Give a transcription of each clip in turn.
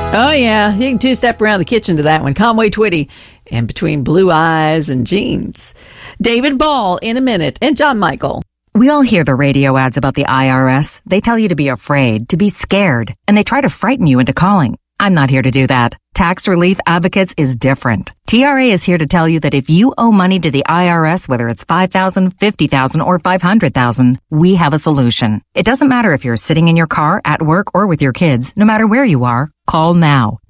Oh, yeah. You can two-step around the kitchen to that one. Conway Twitty and Between Blue Eyes and Jeans. David Ball in a minute. And John Michael. We all hear the radio ads about the IRS. They tell you to be afraid, to be scared, and they try to frighten you into calling. I'm not here to do that. Tax Relief Advocates is different. TRA is here to tell you that if you owe money to the IRS, whether it's $5,000, $50,000, or $500,000, we have a solution. It doesn't matter if you're sitting in your car, at work, or with your kids. No matter where you are, call now.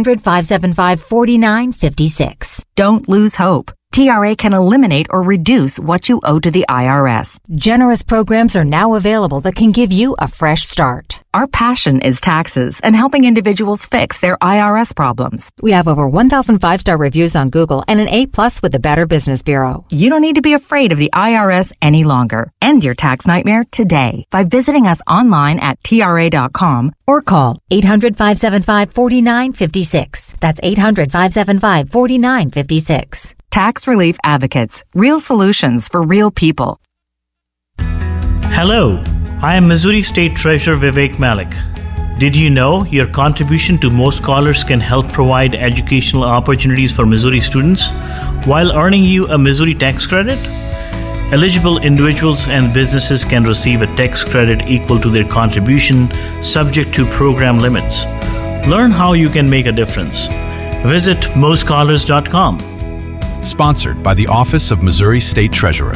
800-575-4956. Don't lose hope. TRA can eliminate or reduce what you owe to the IRS. Generous programs are now available that can give you a fresh start. Our passion is taxes and helping individuals fix their IRS problems. We have over 1,000 5-star reviews on Google and an A+ with the Better Business Bureau. You don't need to be afraid of the IRS any longer. End your tax nightmare today by visiting us online at TRA.com or call 800-575-4956. That's 800-575-4956. Tax Relief Advocates. Real solutions for real people. Hello, I am Missouri State Treasurer Vivek Malik. Did you know your contribution to Most Scholars can help provide educational opportunities for Missouri students while earning you a Missouri tax credit? Eligible individuals and businesses can receive a tax credit equal to their contribution, subject to program limits. Learn how you can make a difference. Visit mostscholars.com. Sponsored by the Office of Missouri State Treasurer.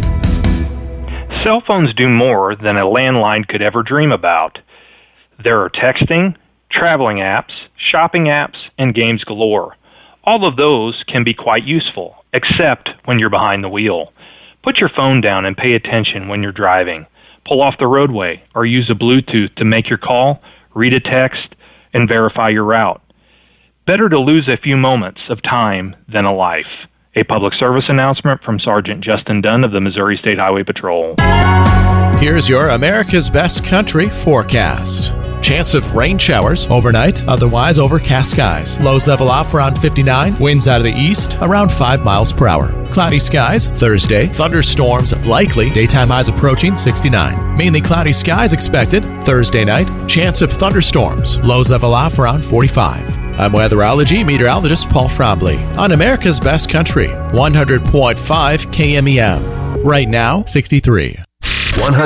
Cell phones do more than a landline could ever dream about. There are texting, traveling apps, shopping apps, and games galore. All of those can be quite useful, except when you're behind the wheel. Put your phone down and pay attention when you're driving. Pull off the roadway or use a Bluetooth to make your call, read a text, and verify your route. Better to lose a few moments of time than a life. A public service announcement from Sergeant Justin Dunn of the Missouri State Highway Patrol. Here's your America's Best Country forecast. Chance of rain showers overnight, otherwise overcast skies. Lows level off around 59, winds out of the east around 5 miles per hour. Cloudy skies Thursday, thunderstorms likely, daytime highs approaching 69. Mainly cloudy skies expected Thursday night, chance of thunderstorms. Lows level off around 45. I'm weatherology meteorologist Paul Frobley on America's Best Country, 100.5 KMEM. Right now, 63.